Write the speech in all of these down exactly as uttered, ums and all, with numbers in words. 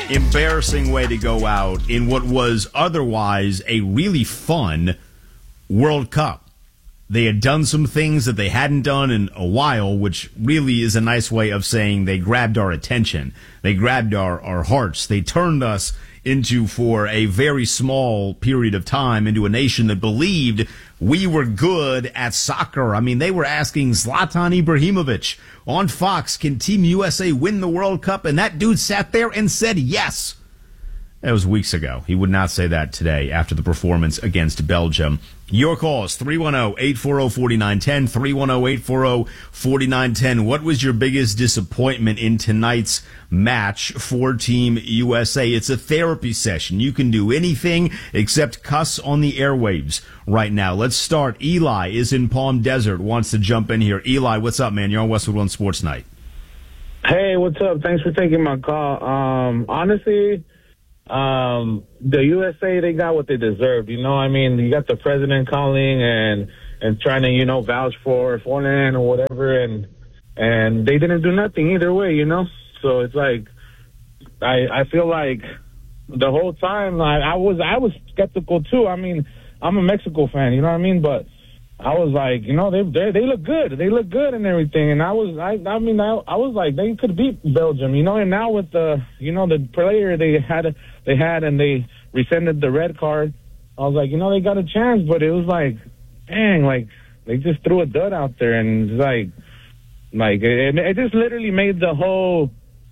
embarrassing way to go out in what was otherwise a really fun World Cup. They had done some things that they hadn't done in a while, which really is a nice way of saying they grabbed our attention. They grabbed our, our hearts. They turned us into, for a very small period of time, into a nation that believed we were good at soccer. I mean, they were asking Zlatan Ibrahimovic on Fox, can Team U S A win the World Cup? And that dude sat there and said yes. That was weeks ago. He would not say that today after the performance against Belgium. Your calls, three one zero, eight four zero, four nine one zero, three one zero, eight four zero, four nine one zero. What was your biggest disappointment in tonight's match for Team U S A? It's a therapy session. You can do anything except cuss on the airwaves right now. Let's start. Eli is in Palm Desert, wants to jump in here. Eli, what's up, man? You're on Westwood One Sports Night. Hey, what's up? Thanks for taking my call. Um, honestly... Um, the U S A, they got what they deserved. You know, I mean, you got the president calling and, and trying to, you know, vouch for Forlan or whatever. And, and they didn't do nothing either way, you know? So it's like, I, I feel like the whole time I, I was, I was skeptical too. I mean, I'm a Mexico fan, you know what I mean? But I was like, you know, they, they, they look good. They look good and everything. And I was, I, I mean, I, I was like, they could beat Belgium, you know? And now with the, you know, the player they had, they had and they rescinded the red card, I was like, you know, they got a chance, but it was like, dang, like, they just threw a dud out there. And it's like, like, it, it just literally made the whole,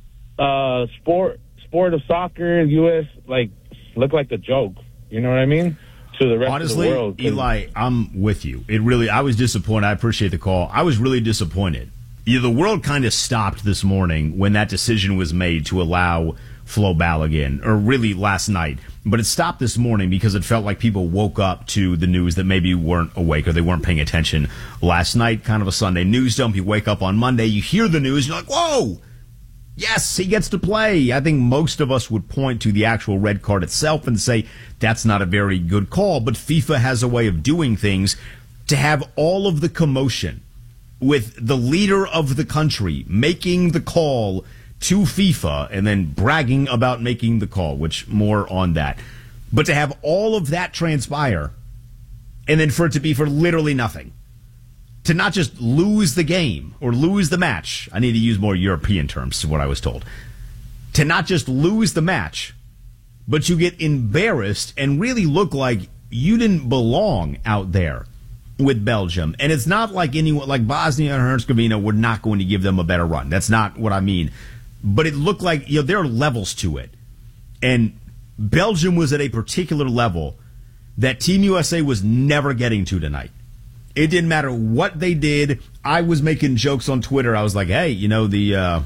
uh, sport, sport of soccer, U S, like, look like a joke. You know what I mean? To the rest Honestly, of the world. Eli, I'm with you. It really, I was disappointed. I appreciate the call. I was really disappointed. You know, the world kind of stopped this morning when that decision was made to allow Flo Balogun, or really last night. But it stopped this morning because it felt like people woke up to the news that maybe weren't awake or they weren't paying attention last night. Kind of a Sunday news dump. You wake up on Monday, you hear the news, you're like, whoa! Yes, he gets to play. I think most of us would point to the actual red card itself and say that's not a very good call. But FIFA has a way of doing things to have all of the commotion with the leader of the country making the call to FIFA and then bragging about making the call, which more on that. But to have all of that transpire and then for it to be for literally nothing. To not just lose the game or lose the match. I need to use more European terms, is what I was told. To not just lose the match, but you get embarrassed and really look like you didn't belong out there with Belgium. And it's not like anyone, like Bosnia and Herzegovina, we're not going to give them a better run. That's not what I mean. But it looked like, you know, there are levels to it. And Belgium was at a particular level that Team U S A was never getting to tonight. It didn't matter what they did. I was making jokes on Twitter. I was like, hey, you know, the uh,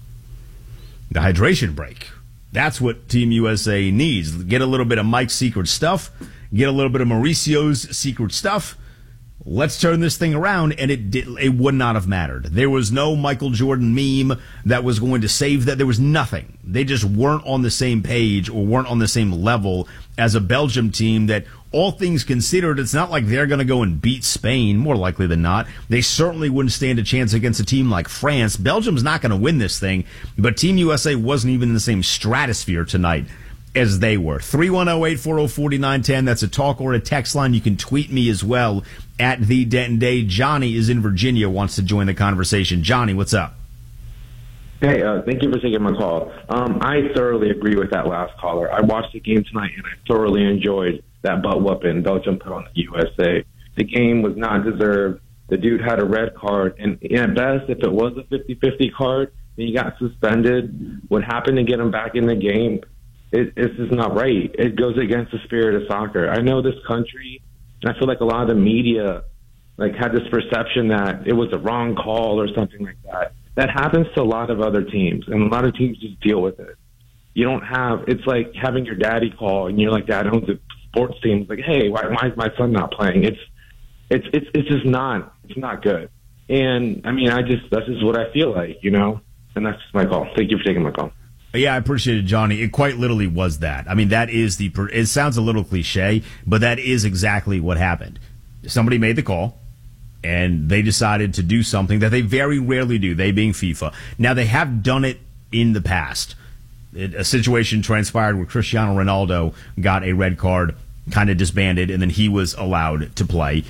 the hydration break. That's what Team U S A needs. Get a little bit of Mike's secret stuff. Get a little bit of Mauricio's secret stuff. Let's turn this thing around, and it did, it would not have mattered. There was no Michael Jordan meme that was going to save that. There was nothing. They just weren't on the same page or weren't on the same level as a Belgium team that, all things considered, it's not like they're going to go and beat Spain, more likely than not. They certainly wouldn't stand a chance against a team like France. Belgium's not going to win this thing, but Team U S A wasn't even in the same stratosphere tonight as they were. three one zero, eight four zero, four nine one zero. That's a talk or a text line. You can tweet me as well at The Denton Day. Johnny is in Virginia, wants to join the conversation. Johnny, what's up? Hey, uh, thank you for taking my call. Um, I thoroughly agree with that last caller. I watched the game tonight, and I thoroughly enjoyed that butt whooping Belgium put on the U S A. The game was not deserved. The dude had a red card, and at best, if it was a fifty-fifty card, and he got suspended, what happened to get him back in the game, it, it's just not right. It goes against the spirit of soccer. I know this country, and I feel like a lot of the media like had this perception that it was a wrong call or something like that. That happens to a lot of other teams, and a lot of teams just deal with it. You don't have, it's like having your daddy call, and you're like, Dad owns a sports team. It's like, hey, why, why is my son not playing? It's, it's, it's, it's just not, it's not good. And I mean, I just, that's just what I feel like, you know, and that's just my call. Thank you for taking my call. Yeah, I appreciate it, Johnny. It quite literally was that. I mean, that is the, it sounds a little cliche, but that is exactly what happened. Somebody made the call, and they decided to do something that they very rarely do, they being FIFA. Now, they have done it in the past. it, a situation transpired where Cristiano Ronaldo got a red card, kind of disbanded, and then he was allowed to play.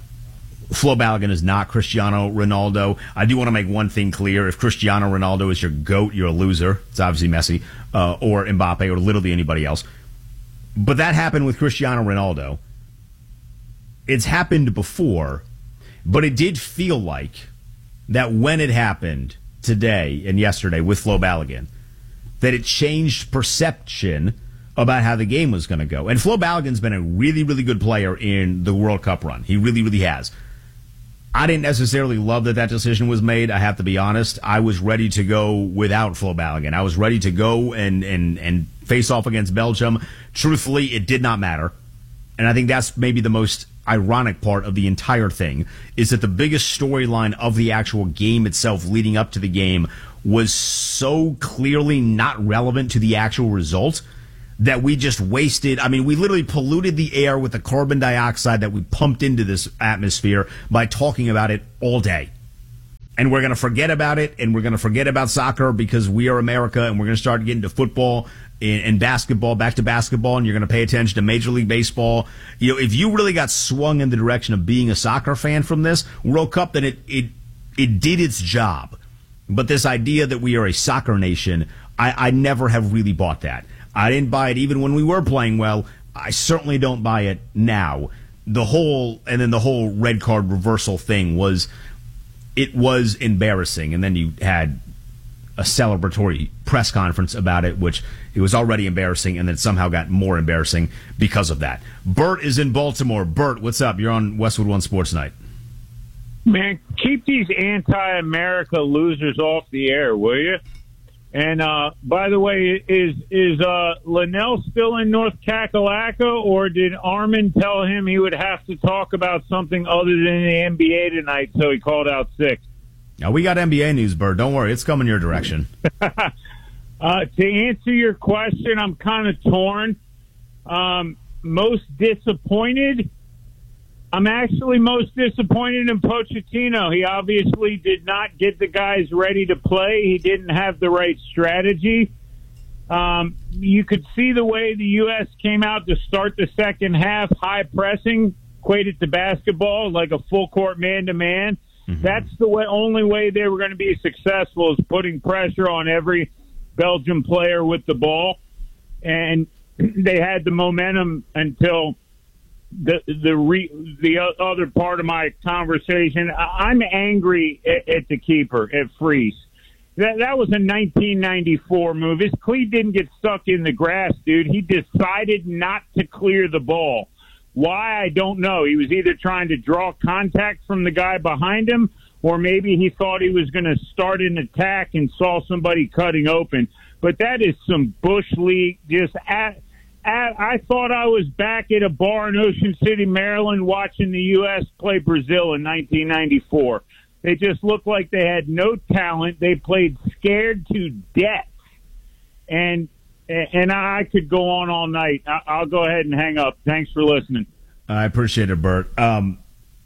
Flo Balogun is not Cristiano Ronaldo. I do want to make one thing clear. If Cristiano Ronaldo is your GOAT, you're a loser. It's obviously Messi uh, or Mbappe or literally anybody else. But that happened with Cristiano Ronaldo. It's happened before, but it did feel like that when it happened today and yesterday with Flo Balogun, that it changed perception about how the game was going to go. And Flo Balogun's been a really, really good player in the World Cup run. He really, really has. I didn't necessarily love that that decision was made. I have to be honest. I was ready to go without Flo Balogun. I was ready to go and, and, and face off against Belgium. Truthfully, it did not matter. And I think that's maybe the most ironic part of the entire thing, is that the biggest storyline of the actual game itself leading up to the game was so clearly not relevant to the actual result that we just wasted. I mean, we literally polluted the air with the carbon dioxide that we pumped into this atmosphere by talking about it all day. And we're going to forget about it, and we're going to forget about soccer because we are America, and we're going to start getting to football and, and basketball, back to basketball, and you're going to pay attention to Major League Baseball. You know, if you really got swung in the direction of being a soccer fan from this World Cup, then it it, it did its job. But this idea that we are a soccer nation, I, I never have really bought that. I didn't buy it even when we were playing well. I certainly don't buy it now. The whole, and then the whole red card reversal thing was, it was embarrassing. And then you had a celebratory press conference about it, which it was already embarrassing, and then somehow got more embarrassing because of that. Bert is in Baltimore. Bert, what's up? You're on Westwood One Sports Night. Man, keep these anti-America losers off the air, will you? And, uh, by the way, is is uh, Linnell still in North Kakalaka, or did Armin tell him he would have to talk about something other than the N B A tonight, so he called out sick? Now, we got N B A news, Bird. Don't worry. It's coming your direction. uh, to answer your question, I'm kind of torn. Um, most disappointed? I'm actually most disappointed in Pochettino. He obviously did not get the guys ready to play. He didn't have the right strategy. Um, you could see the way the U S came out to start the second half, high pressing, equated to basketball, like a full court man-to-man. Mm-hmm. That's the way, only way they were going to be successful, is putting pressure on every Belgian player with the ball. And they had the momentum until the the re, the other part of my conversation. I'm angry at, at the keeper, at Freese. That that was a nineteen ninety-four move. His cleat didn't get stuck in the grass, dude. He decided not to clear the ball. Why, I don't know. He was either trying to draw contact from the guy behind him, or maybe he thought he was going to start an attack and saw somebody cutting open. But that is some Bush League, just at, at, I thought I was back at a bar in Ocean City, Maryland, watching the U S play Brazil in nineteen ninety-four. They just looked like they had no talent. They played scared to death. And and I could go on all night. I'll go ahead and hang up. Thanks for listening. I appreciate it, Bert. Um,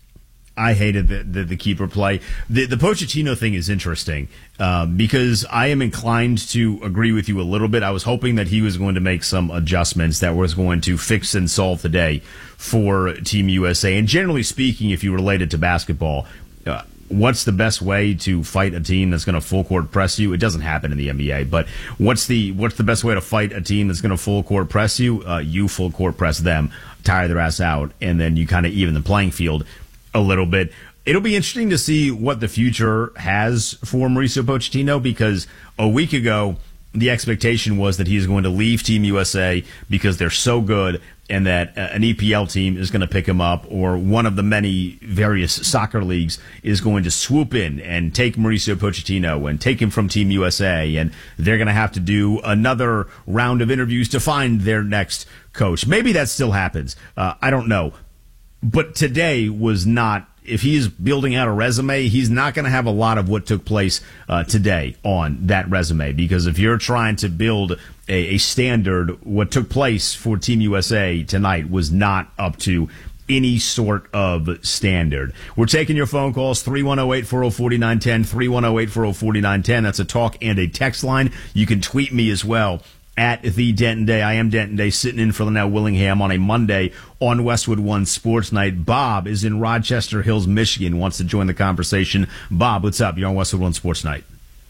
I hated the, the, the keeper play. The, the Pochettino thing is interesting um, because I am inclined to agree with you a little bit. I was hoping that he was going to make some adjustments that was going to fix and solve the day for Team U S A. And generally speaking, if you relate it to basketball, uh, what's the best way to fight a team that's going to full court press you? It doesn't happen in the N B A, but what's the what's the best way to fight a team that's going to full court press you? Uh, you full court press them, tire their ass out, and then you kind of even the playing field a little bit. It'll be interesting to see what the future has for Mauricio Pochettino, because a week ago the expectation was that he's going to leave Team U S A because they're so good, and that an E P L team is going to pick him up, or one of the many various soccer leagues is going to swoop in and take Mauricio Pochettino and take him from Team U S A, and they're going to have to do another round of interviews to find their next coach. Maybe that still happens. Uh, I don't know. But today was not, if he's building out a resume, he's not going to have a lot of what took place uh, today on that resume. Because if you're trying to build a, a standard, what took place for Team U S A tonight was not up to any sort of standard. We're taking your phone calls, three one zero, eight four zero, four nine one zero, three one zero, eight four zero, four nine one zero. That's a talk and a text line. You can tweet me as well at the Denton Day. I am Denton Day, sitting in for Linnell Willingham on a Monday on Westwood One Sports Night. Bob is in Rochester Hills, Michigan, wants to join the conversation. Bob, what's up? You're on Westwood One Sports Night.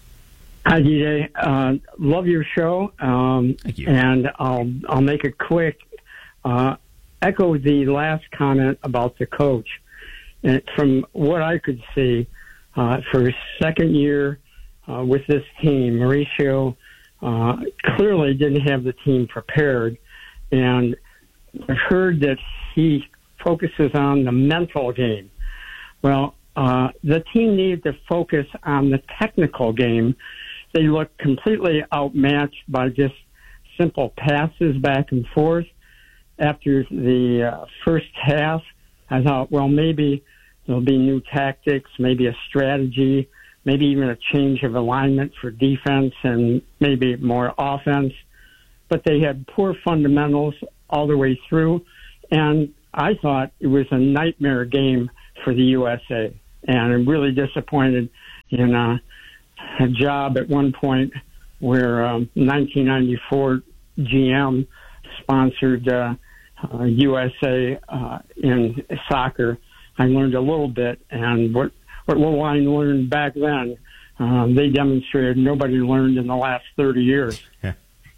Hi, D J. Uh, love your show. Um, Thank you. And I'll I'll make it quick. Uh, echo the last comment about the coach. And from what I could see, uh, for his second year uh, with this team, Mauricio uh, clearly didn't have the team prepared. And I've heard that he focuses on the mental game. Well, uh, the team needed to focus on the technical game. They looked completely outmatched by just simple passes back and forth. After the uh, first half, I thought, well, maybe there'll be new tactics, maybe a strategy, maybe even a change of alignment for defense and maybe more offense. But they had poor fundamentals all the way through, and I thought it was a nightmare game for the U S A. And I'm really disappointed in uh, a job at one point where um, nineteen ninety-four G M sponsored uh, uh, U S A uh, in soccer. I learned a little bit, and what, what little I learned back then, um, they demonstrated nobody learned in the last thirty years. Yeah.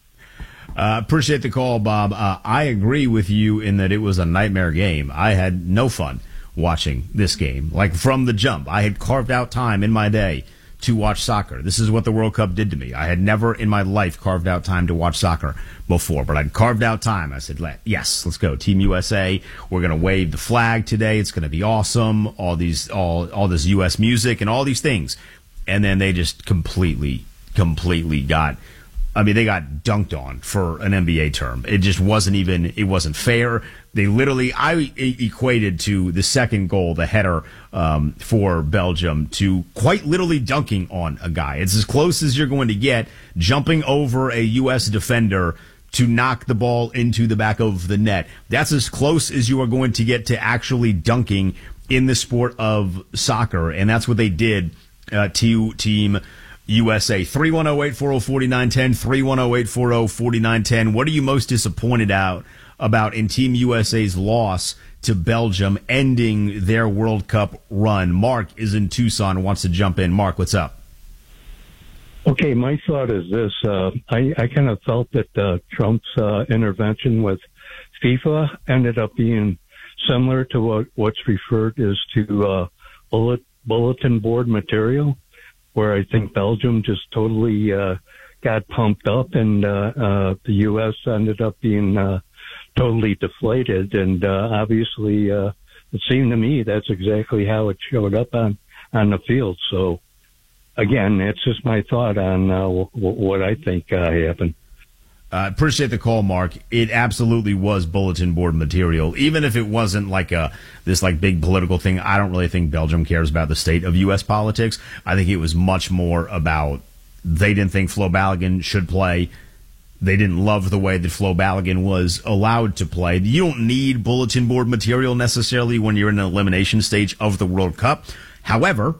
Uh, appreciate the call, Bob. Uh, I agree with you in that it was a nightmare game. I had no fun watching this game. Like, from the jump, I had carved out time in my day to watch soccer. This is what the World Cup did to me. I had never in my life carved out time to watch soccer before, but I'd carved out time. I said, yes, let's go. Team U S A. We're going to wave the flag today. It's going to be awesome. All these, all, all this U S music and all these things. And then they just completely, completely got, I mean, they got dunked on, for an N B A term. It just wasn't even, it wasn't fair. They literally, I equated to the second goal, the header um, for Belgium, to quite literally dunking on a guy. It's as close as you're going to get, jumping over a U S defender to knock the ball into the back of the net. That's as close as you are going to get to actually dunking in the sport of soccer. And that's what they did uh, to Team U S A. three one zero, eight four zero, four nine one zero, three one zero, eight four zero, four nine one zero. What are you most disappointed out about in Team U S A's loss to Belgium, ending their World Cup run? Mark is in Tucson, wants to jump in. Mark, what's up? Okay, my thought is this. Uh, I, I kind of felt that uh, Trump's uh, intervention with FIFA ended up being similar to what, what's referred as to uh, bullet, bulletin board material, where I think Belgium just totally uh, got pumped up, and uh, uh, the U S ended up being uh, totally deflated. And uh, obviously, uh, it seemed to me that's exactly how it showed up on, on the field. So, again, it's just my thought on uh, w- w- what I think uh, happened. I uh, appreciate the call, Mark. It absolutely was bulletin board material. Even if it wasn't like a this like big political thing, I don't really think Belgium cares about the state of U S politics. I think it was much more about they didn't think Flo Balogun should play. They didn't love the way that Flo Balogun was allowed to play. You don't need bulletin board material necessarily when you're in an elimination stage of the World Cup. However,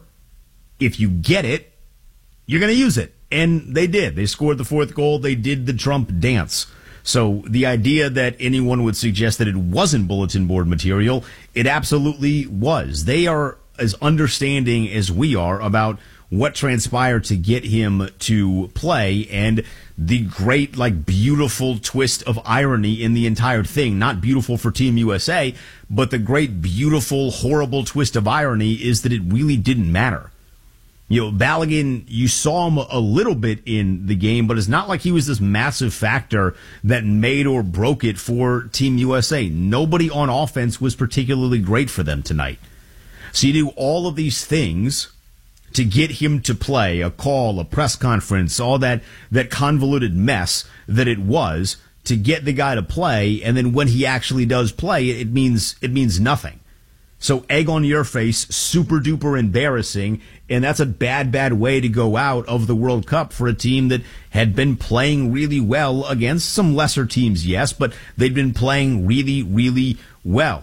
if you get it, you're going to use it. And they did. They scored the fourth goal. They did the Trump dance. So the idea that anyone would suggest that it wasn't bulletin board material, it absolutely was. They are as understanding as we are about what transpired to get him to play, and the great, like, beautiful twist of irony in the entire thing. Not beautiful for Team U S A, but the great, beautiful, horrible twist of irony is that it really didn't matter. You know, Balogun, you saw him a little bit in the game, but it's not like he was this massive factor that made or broke it for Team U S A. Nobody on offense was particularly great for them tonight. So you do all of these things to get him to play, a call, a press conference, all that, that convoluted mess that it was to get the guy to play, and then when he actually does play, it means it means nothing. So egg on your face, super duper embarrassing, and that's a bad, bad way to go out of the World Cup for a team that had been playing really well against some lesser teams, yes, but they'd been playing really, really well.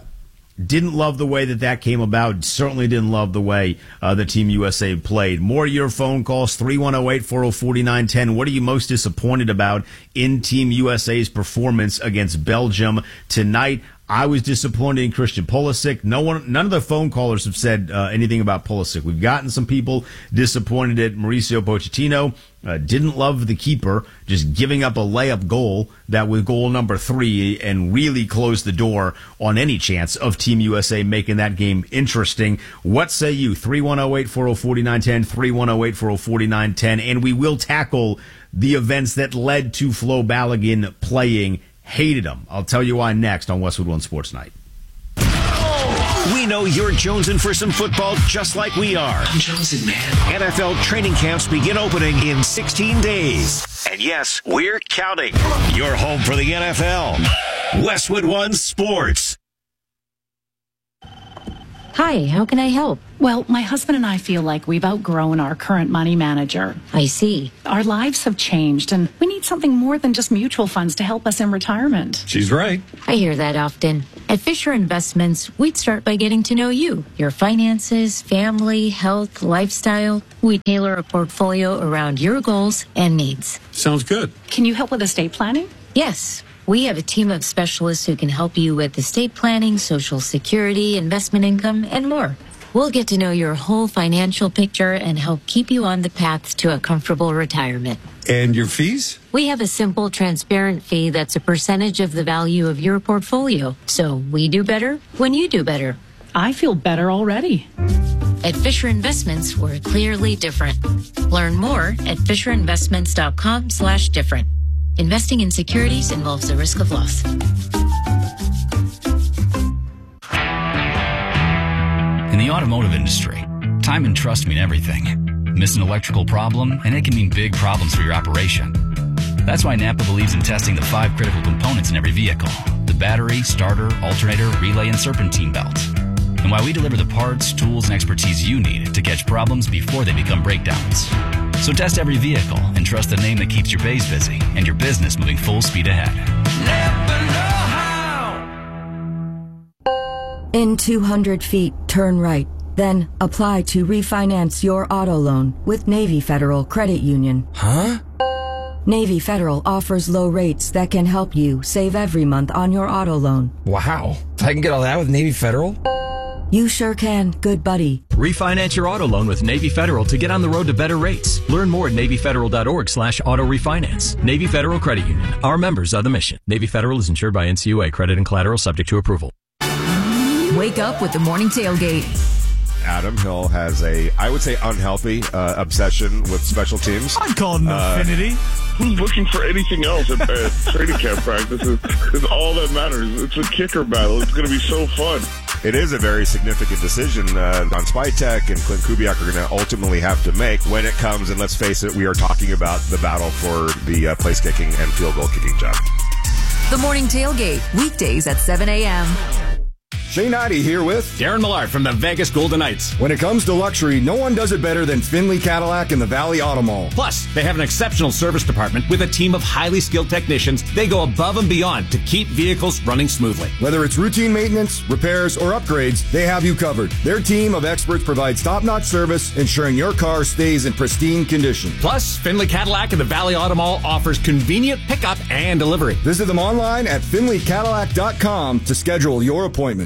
Didn't love the way that that came about. Certainly didn't love the way uh, the Team U S A played. More of your phone calls, three one zero eight, four zero four nine one zero. What are you most disappointed about in Team U S A's performance against Belgium tonight? I was disappointed in Christian Pulisic. No one, none of the phone callers have said uh, anything about Pulisic. We've gotten some people disappointed at Mauricio Pochettino. Uh, didn't love the keeper, just giving up a layup goal that was goal number three and really closed the door on any chance of Team U S A making that game interesting. What say you? three one zero eight, four zero four nine one zero, three one zero eight, four zero four nine one zero. And we will tackle the events that led to Flo Balogun playing. Hated him. I'll tell you why next on Westwood One Sports Night. We know you're jonesing for some football just like we are. I'm jonesing, man. N F L training camps begin opening in sixteen days. And yes, we're counting. You're home for the N F L. Westwood One Sports. Hi, how can I help? Well, my husband and I feel like we've outgrown our current money manager. I see. Our lives have changed, and we need something more than just mutual funds to help us in retirement. She's right. I hear that often. At Fisher Investments, we'd start by getting to know you, your finances, family, health, lifestyle. We tailor a portfolio around your goals and needs. Sounds good. Can you help with estate planning? Yes. We have a team of specialists who can help you with estate planning, Social Security, investment income, and more. We'll get to know your whole financial picture and help keep you on the path to a comfortable retirement. And your fees? We have a simple, transparent fee that's a percentage of the value of your portfolio. So we do better when you do better. I feel better already. At Fisher Investments, we're clearly different. Learn more at fisherinvestments.com slash different. Investing in securities involves the risk of loss. In the automotive industry, time and trust mean everything. Miss an electrical problem, and it can mean big problems for your operation. That's why Napa believes in testing the five critical components in every vehicle: the battery, starter, alternator, relay, and serpentine belt. And why we deliver the parts, tools, and expertise you need to catch problems before they become breakdowns. So test every vehicle and trust the name that keeps your bays busy and your business moving full speed ahead. In two hundred feet, turn right. Then apply to refinance your auto loan with Navy Federal Credit Union. Huh? Navy Federal offers low rates that can help you save every month on your auto loan. Wow. I can get all that with Navy Federal? You sure can, good buddy. Refinance your auto loan with Navy Federal to get on the road to better rates. Learn more at NavyFederal.org slash auto refinance. Navy Federal Credit Union. Our members are the mission. Navy Federal is insured by N C U A. Credit and collateral subject to approval. Wake up with the morning tailgate. Adam Hill has a, I would say, unhealthy uh, obsession with special teams. I'd call it an uh, affinity. Who's looking for anything else at, at training camp practice is, is all that matters. It's a kicker battle. It's going to be so fun. It is a very significant decision uh, on Spytek and Clint Kubiak are going to ultimately have to make when it comes, and let's face it, we are talking about the battle for the uh, place kicking and field goal kicking job. The morning tailgate, weekdays at seven a.m. Shane Ivey here with Darren Millard from the Vegas Golden Knights. When it comes to luxury, no one does it better than Finley Cadillac and the Valley Auto Mall. Plus, they have an exceptional service department with a team of highly skilled technicians. They go above and beyond to keep vehicles running smoothly. Whether it's routine maintenance, repairs, or upgrades, they have you covered. Their team of experts provides top-notch service, ensuring your car stays in pristine condition. Plus, Finley Cadillac and the Valley Auto Mall offers convenient pickup and delivery. Visit them online at finley cadillac dot com to schedule your appointment.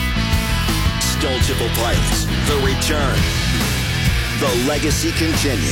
Stoltable Pilots, the return. The legacy continues.